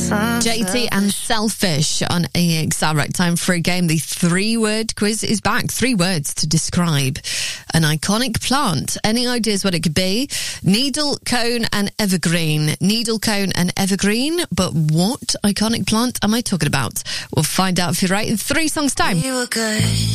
JT and Selfish on EXR. Right, time for a game. The 3-word quiz is back. 3 words to describe an iconic plant. Any ideas what it could be? Needle, cone and evergreen. Needle, cone and evergreen. But what iconic plant am I talking about? We'll find out if you're right in 3 songs' time. We were good.